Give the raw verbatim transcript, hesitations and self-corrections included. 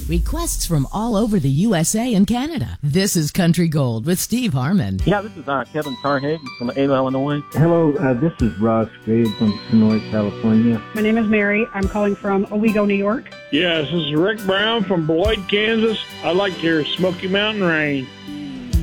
Requests from all over the U S A and Canada. This is Country Gold with Steve Harmon. Yeah, this is uh, Kevin Tarhagen from Ada, Illinois. Hello, uh, this is Ross Graves from Sonora, California. My name is Mary. I'm calling from Owego, New York. Yeah, this is Rick Brown from Beloit, Kansas. I like your Smoky Mountain Rain.